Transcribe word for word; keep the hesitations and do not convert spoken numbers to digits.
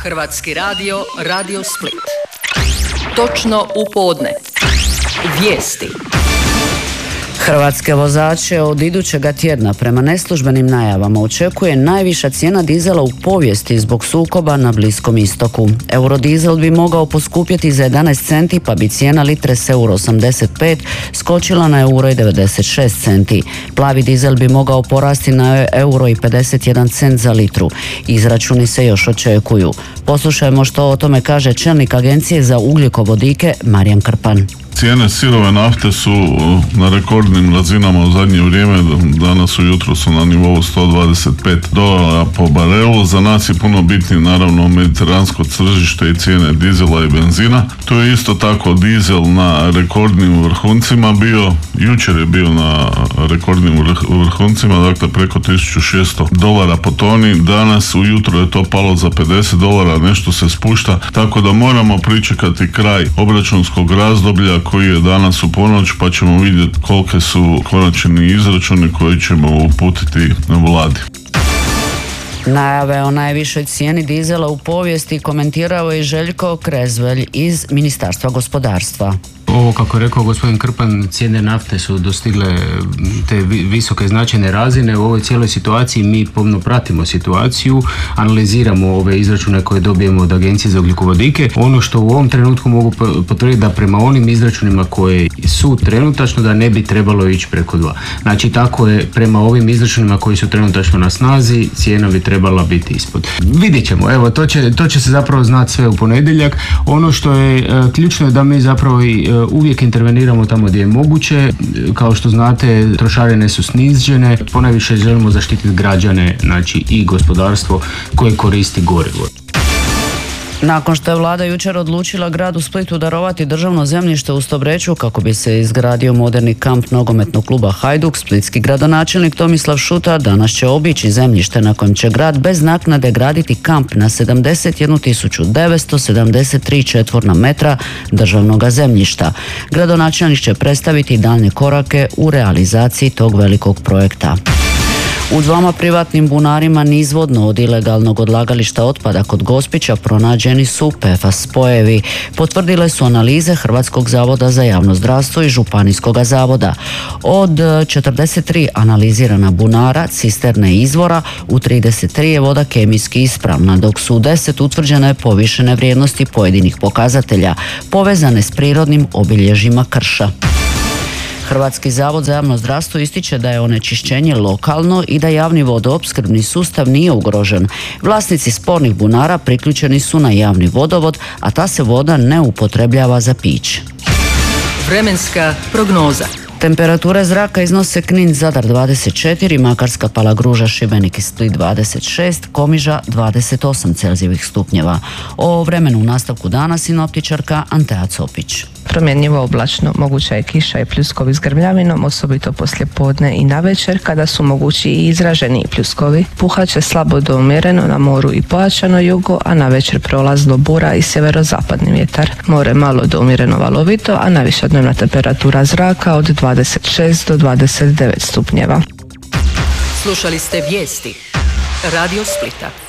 Hrvatski radio, Radio Split. Točno u podne. Vijesti. Hrvatske vozače od idućega tjedna prema neslužbenim najavama očekuje najviša cijena dizela u povijesti zbog sukoba na Bliskom istoku. Eurodizel bi mogao poskupjeti za jedanaest centi, pa bi cijena litre s euro osamdeset pet skočila na euro devedeset šest centi. Plavi dizel bi mogao porasti na euro pedeset jedan cent za litru. Izračuni se još očekuju. Poslušajmo što o tome kaže čelnik Agencije za ugljikovodike Marijan Krpan. Cijene sirove nafte su na rekordnim razinama u zadnje vrijeme, danas ujutro su na nivou sto dvadeset pet dolara po barelu. Za nas je puno bitnije naravno mediteransko tržište i cijene dizela i benzina. Tu je isto tako dizel na rekordnim vrhuncima bio, jučer je bio na rekordnim vrhuncima, dakle preko tisuću šesto dolara po toni, danas ujutro je to palo za pedeset dolara, nešto se spušta, tako da moramo pričekati kraj obračunskog razdoblja koji je danas u ponoć, pa ćemo vidjeti kolike su konačni izračuni koji ćemo uputiti na vladi. Najave o najvišoj cijeni dizela u povijesti komentirao je Željko Krezvelj iz Ministarstva gospodarstva. Ovo, kako je rekao gospodin Krpan, cijene nafte su dostigle te visoke značajne razine. U ovoj cijeloj situaciji mi pomno pratimo situaciju, analiziramo ove izračune koje dobijemo od Agencije za ugljikovodike. Ono što u ovom trenutku mogu potvrditi da prema onim izračunima koje su trenutačno da ne bi trebalo ići preko dva. Znači tako je prema ovim izračunima koji su trenutačno na snazi, cijena bi trebala biti ispod. Vidjet ćemo, evo to će, to će se zapravo znati sve u ponedjeljak. Ono što je e, ključno je da mi zapravo i e, uvijek interveniramo tamo gdje je moguće. Kao što znate, trošarine su snižene, ponajviše želimo zaštititi građane, znači i gospodarstvo koje koristi gorivo. Nakon što je vlada jučer odlučila gradu Splitu darovati državno zemljište u Stobreču kako bi se izgradio moderni kamp nogometnog kluba Hajduk, splitski gradonačelnik Tomislav Šuta danas će obići zemljište na kojem će grad bez naknade graditi kamp na sedamdeset jednu tisuću devetsto sedamdeset tri četvorna metra državnog zemljišta. Gradonačelnik će predstaviti daljnje korake u realizaciji tog velikog projekta. U dvama privatnim bunarima nizvodno od ilegalnog odlagališta otpada kod Gospića pronađeni su P F A S spojevi. Potvrdile su analize Hrvatskog zavoda za javno zdravstvo i Županijskog zavoda. Od četrdeset tri analizirana bunara, cisterne izvora, u trideset tri je voda kemijski ispravna, dok su u deset utvrđene povišene vrijednosti pojedinih pokazatelja, povezane s prirodnim obilježjima krša. Hrvatski zavod za javno zdravstvo ističe da je onečišćenje lokalno i da javni vodoopskrbni sustav nije ugrožen. Vlasnici spornih bunara priključeni su na javni vodovod, a ta se voda ne upotrebljava za piće. Vremenska prognoza. Temperature zraka iznose Knin, Zadar dvadeset četiri, Makarska, Palagruža, Šibenik i Split dvadeset šest, Komiža dvadeset osam celzijevih stupnjeva. O vremenu u nastavku dana sinoptičarka Antea Copić. Promjenjivo oblačno, moguća je kiša i pljuskovi s grmljavinom, osobito poslije podne i navečer kada su mogući i izraženi pljuskovi. Puhaće slabo do umjereno na moru i pojačano jugo, a navečer prolaz do bura i sjeverozapadni vjetar. More malo do umjereno valovito, a najviša dnevna temperatura zraka od dvadeset šest do dvadeset devet stupnjeva. Slušali ste vijesti Radio Splita.